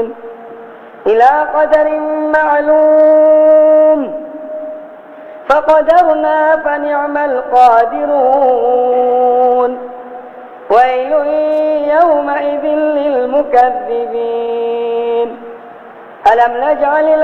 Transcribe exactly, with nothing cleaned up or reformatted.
إلى قدر معلوم فقدرنا فنعم القادرون ويل يومئذ للمكذبين ألم نجعل